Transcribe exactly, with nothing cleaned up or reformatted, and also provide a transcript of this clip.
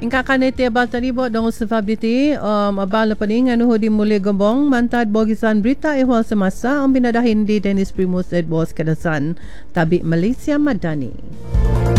Ingka kanete abal tadi buat dong sefabditi um, abal lepaning anu di mulai gembong mantad bogisan berita ehwal semasa um binadahin di Dennis Primus Edwards Kedasan Tabik Malaysia Madani.